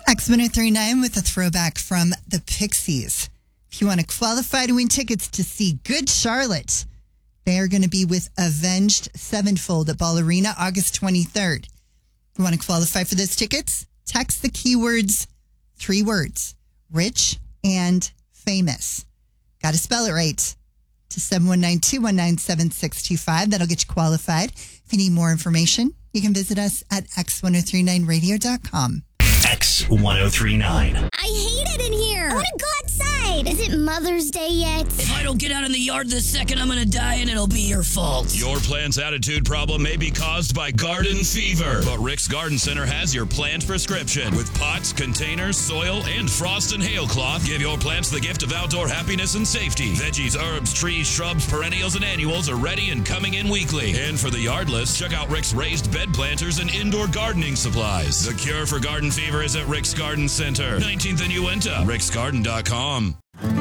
X1039 with a throwback from the Pixies. If you want to qualify to win tickets to see Good Charlotte, they are going to be with Avenged Sevenfold at Ball Arena August 23rd. If you want to qualify for those tickets, text the keywords, 3 words, rich and famous. Got to spell it right to 719-219-7625. That'll get you qualified. If you need more information, you can visit us at x1039radio.com. X1039. I hate it in here. I want to go outside. Is it Mother's Day yet? If I don't get out in the yard this second, I'm going to die and it'll be your fault. Your plant's attitude problem may be caused by garden fever, but Rick's Garden Center has your plant prescription. With pots, containers, soil, and frost and hail cloth, give your plants the gift of outdoor happiness and safety. Veggies, herbs, trees, shrubs, perennials, and annuals are ready and coming in weekly. And for the yardless, check out Rick's raised bed planters and indoor gardening supplies. The cure for garden fever is at Rick's Garden Center, 19th and Uinta, ricksgarden.com.